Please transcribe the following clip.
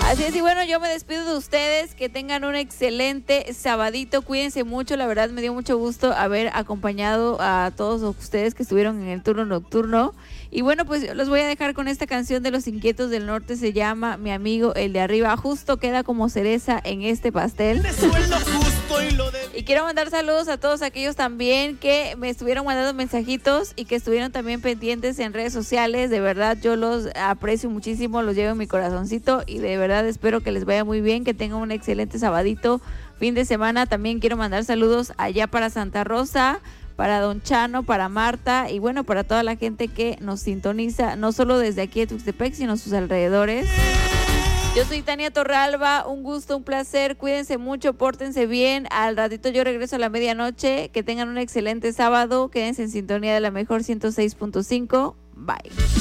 Así es, y bueno, yo me despido de ustedes, que tengan un excelente sabadito, cuídense mucho, la verdad me dio mucho gusto haber acompañado a todos ustedes que estuvieron en el turno nocturno, y bueno, pues yo los voy a dejar con esta canción de Los Inquietos del Norte, se llama Mi Amigo el de Arriba, justo queda como cereza en este pastel. Y quiero mandar saludos a todos aquellos también que me estuvieron mandando mensajitos y que estuvieron también pendientes en redes sociales, de verdad yo los aprecio muchísimo, los llevo en mi corazoncito y de verdad espero que les vaya muy bien, que tengan un excelente sabadito, fin de semana. También quiero mandar saludos allá para Santa Rosa, para Don Chano, para Marta y bueno, para toda la gente que nos sintoniza, no solo desde aquí de Tuxtepec, sino sus alrededores. Yo soy Tania Torralba, un gusto, un placer, cuídense mucho, pórtense bien, al ratito yo regreso a la medianoche, que tengan un excelente sábado, quédense en sintonía de la mejor 106.5, bye.